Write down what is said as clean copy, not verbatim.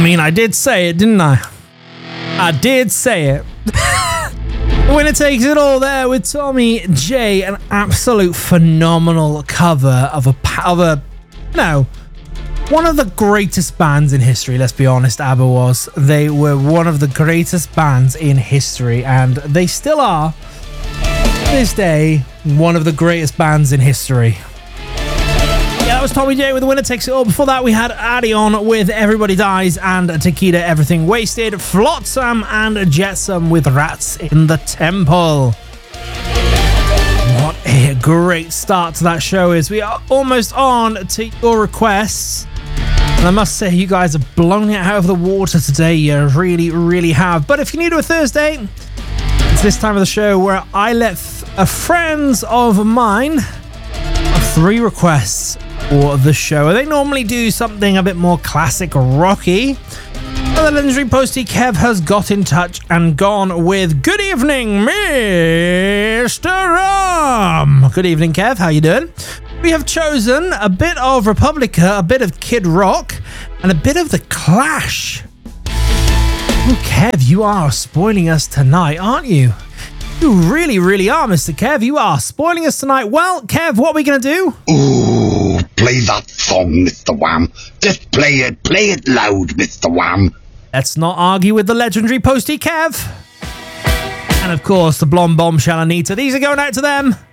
I mean, I did say it, didn't I? I did say it. The winner takes it all there with Tommy J. An absolute phenomenal cover of one of the greatest bands in history. Let's be honest, ABBA was. They were one of the greatest bands in history, and they still are, to this day, one of the greatest bands in history. Yeah, that was Tommy J with The Winner Takes It All. Before that, we had Adion with Everybody Dies and Takeda Everything Wasted, Flotsam and Jetsam with Rats in the Temple. What a great start to that show is. We are almost on to your requests. And I must say, you guys have blown it out of the water today. You really, really have. But if you're new to a Thursday, it's this time of the show where I let friends of mine have 3 requests for the show. They normally do something a bit more classic rocky. But the legendary postie Kev has got in touch and gone with Good Evening, Mr. Rum. Good evening, Kev. How you doing? We have chosen a bit of Republica, a bit of Kid Rock, and a bit of The Clash. Oh, Kev, you are spoiling us tonight, aren't you? You really, really are, Mr. Kev. You are spoiling us tonight. Well, Kev, what are we going to do? Ooh, play that song, Mr. Wham. Just play it loud, Mr. Wham. Let's not argue with the legendary postie Kev. And of course, the blonde bombshell Anita. These are going out to them.